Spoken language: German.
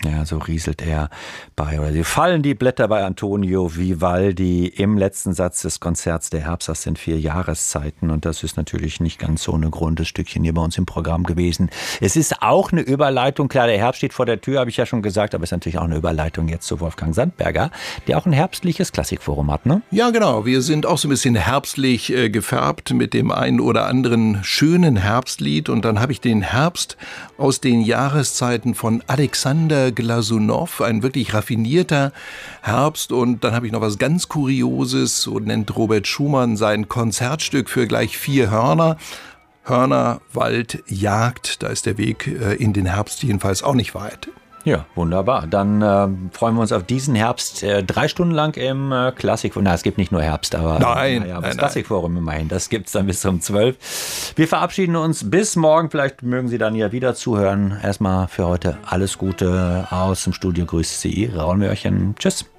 Ja, so rieselt er oder sie fallen die Blätter bei Antonio Vivaldi im letzten Satz des Konzerts der Herbst. Das sind 4 Jahreszeiten und das ist natürlich nicht ganz ohne Grund das Stückchen hier bei uns im Programm gewesen. Es ist auch eine Überleitung, klar, der Herbst steht vor der Tür, habe ich ja schon gesagt, aber es ist natürlich auch eine Überleitung jetzt zu Wolfgang Sandberger, der auch ein herbstliches Klassikforum hat, ne? Ja, genau. Wir sind auch so ein bisschen herbstlich gefärbt mit dem einen oder anderen schönen Herbstlied und dann habe ich den Herbst aus den Jahreszeiten von Alexander Glasunow, ein wirklich raffinierter Herbst. Und dann habe ich noch was ganz Kurioses, so nennt Robert Schumann sein Konzertstück für gleich 4 Hörner. Hörner, Wald, Jagd, da ist der Weg in den Herbst jedenfalls auch nicht weit. Ja, wunderbar. Dann freuen wir uns auf diesen Herbst 3 Stunden lang im Klassikforum. Na, es gibt nicht nur Herbst, aber das Klassikforum immerhin. Das gibt es dann bis um 12. Wir verabschieden uns bis morgen. Vielleicht mögen Sie dann ja wieder zuhören. Erstmal für heute alles Gute. Aus dem Studio grüßt Sie Raul Mörchen. Tschüss.